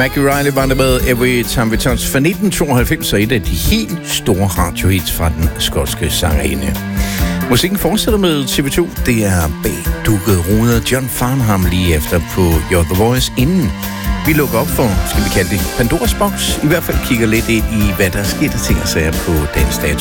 Maggie Riley var der med Every Time We Touch fra 1992, og et af de helt store radiohits fra den skotske sangerinde. Musikken fortsætter med TV2. Det er bag dukket ruder John Farnham lige efter på You're The Voice, inden vi lukker op for, skal vi kalde det, Pandoras boks. I hvert fald kigger lidt ind i, hvad der er sket af ting og sager på dagens dato.